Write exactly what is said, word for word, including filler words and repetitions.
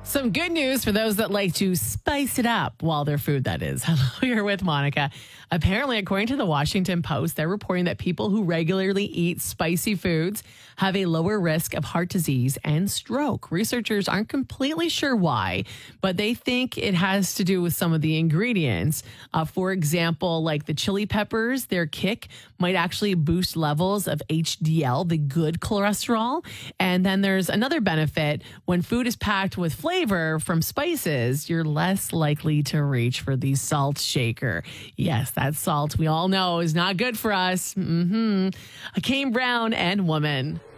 Some good news for those that like to spice it up while their food, that is. Hello, you're with Monica. Apparently, according to the Washington Post, they're reporting that people who regularly eat spicy foods have a lower risk of heart disease and stroke. Researchers aren't completely sure why, but they think it has to do with some of the ingredients. Uh, for example, like the chili peppers, their kick might actually boost levels of H D L, the good cholesterol. And then there's another benefit. When food is packed with flavor from spices, you're less likely to reach for the salt shaker. Yes, that salt we all know is not good for us. Mm-hmm. Kane Brown and Woman.